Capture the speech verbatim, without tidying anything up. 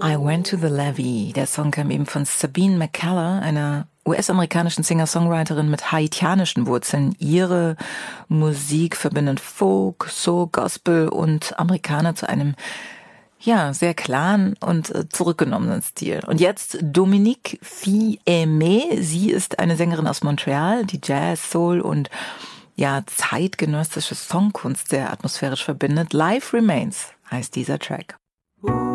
I Went to the Levee. Der Song kam eben von Sabine McCullough, einer U S-amerikanischen Singer-Songwriterin mit haitianischen Wurzeln. Ihre Musik verbindet Folk, Soul, Gospel und Amerikaner zu einem ja sehr klaren und zurückgenommenen Stil. Und jetzt Dominique Fils-Aimé. Sie ist eine Sängerin aus Montreal, die Jazz, Soul und ja zeitgenössische Songkunst sehr atmosphärisch verbindet. Life Remains heißt dieser Track.